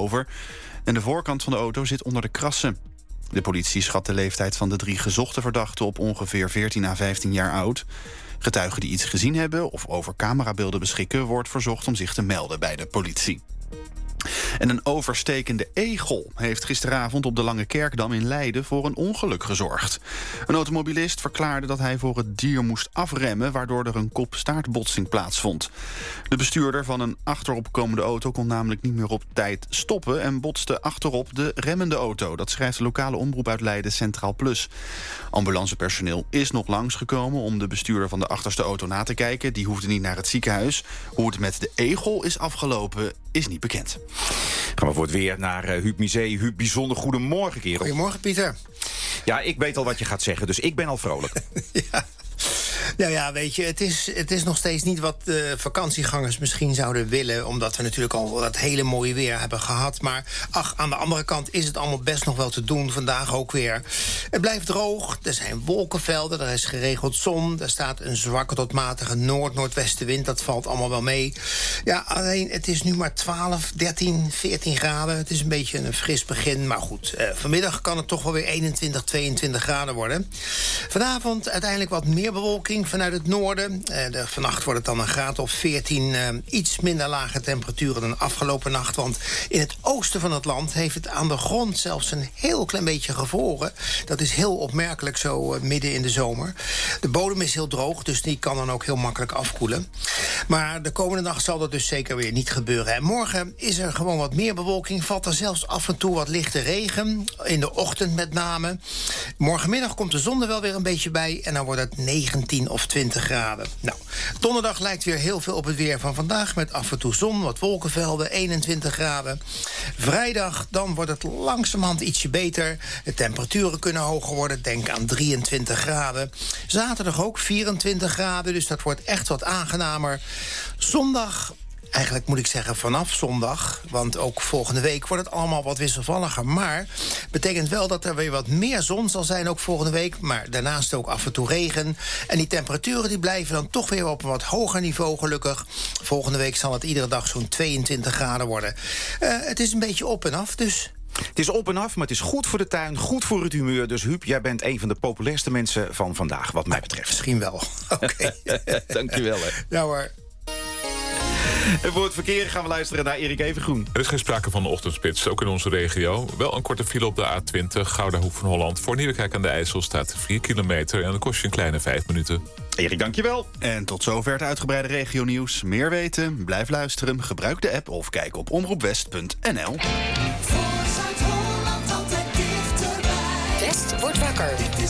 achterover en de voorkant van de auto zit onder de krassen. De politie schat de leeftijd van de 3 gezochte verdachten op ongeveer 14 à 15 jaar oud. Getuigen die iets gezien hebben of over camerabeelden beschikken wordt verzocht om zich te melden bij de politie. En een overstekende egel heeft gisteravond op de Lange Kerkdam in Leiden voor een ongeluk gezorgd. Een automobilist verklaarde dat hij voor het dier moest afremmen, waardoor er een kop-staartbotsing plaatsvond. De bestuurder van een achteropkomende auto kon namelijk niet meer op tijd stoppen en botste achterop de remmende auto. Dat schrijft de lokale omroep uit Leiden Centraal Plus. Ambulancepersoneel is nog langsgekomen om de bestuurder van de achterste auto na te kijken. Die hoefde niet naar het ziekenhuis. Hoe het met de egel is afgelopen is niet bekend. Gaan we voor het weer naar Huub Misee. Huub, bijzonder goedemorgen, kerel. Goedemorgen, Pieter. Ja, ik weet al wat je gaat zeggen, dus ik ben al vrolijk. Ja. Nou ja, weet je, het is nog steeds niet wat vakantiegangers misschien zouden willen, omdat we natuurlijk al dat hele mooie weer hebben gehad. Maar aan de andere kant is het allemaal best nog wel te doen. Vandaag ook weer. Het blijft droog, er zijn wolkenvelden, er is geregeld zon. Er staat een zwakke tot matige noord-noordwestenwind. Dat valt allemaal wel mee. Ja, alleen het is nu maar 12, 13, 14 graden. Het is een beetje een fris begin, maar goed. Vanmiddag kan het toch wel weer 21, 22 graden worden. Vanavond uiteindelijk wat meer bewolking vanuit het noorden. Vannacht wordt het dan een graad of 14. Iets minder lage temperaturen dan afgelopen nacht. Want in het oosten van het land heeft het aan de grond zelfs een heel klein beetje gevroren. Dat is heel opmerkelijk zo midden in de zomer. De bodem is heel droog, dus die kan dan ook heel makkelijk afkoelen. Maar de komende nacht zal dat dus zeker weer niet gebeuren. En morgen is er gewoon wat meer bewolking. Valt er zelfs af en toe wat lichte regen. In de ochtend met name. Morgenmiddag komt de zon er wel weer een beetje bij. En dan wordt het 19 of 20 graden. Nou, donderdag lijkt weer heel veel op het weer van vandaag. Met af en toe zon, wat wolkenvelden, 21 graden. Vrijdag, dan wordt het langzamerhand ietsje beter. De temperaturen kunnen hoger worden. Denk aan 23 graden. Zaterdag ook 24 graden. Dus dat wordt echt wat aangenamer. Zondag, eigenlijk moet ik zeggen vanaf zondag, want ook volgende week wordt het allemaal wat wisselvalliger. Maar betekent wel dat er weer wat meer zon zal zijn ook volgende week. Maar daarnaast ook af en toe regen. En die temperaturen die blijven dan toch weer op een wat hoger niveau gelukkig. Volgende week zal het iedere dag zo'n 22 graden worden. Het is een beetje op en af dus. Het is op en af, maar het is goed voor de tuin, goed voor het humeur. Dus Huub, jij bent een van de populairste mensen van vandaag, wat mij betreft. Misschien wel. Oké. Dankjewel, hè. Ja hoor. En voor het verkeer gaan we luisteren naar Erik Evengroen. Er is geen sprake van de ochtendspits, ook in onze regio. Wel een korte file op de A20, Gouda Hoek van Holland. Voor Nieuwekerk aan de IJssel staat 4 kilometer en dan kost je een kleine 5 minuten. Erik, dankjewel. En tot zover het uitgebreide regionieuws. Meer weten? Blijf luisteren, gebruik de app of kijk op omroepwest.nl. Voor Zuid-Holland altijd dichterbij. West wordt wakker. Dit is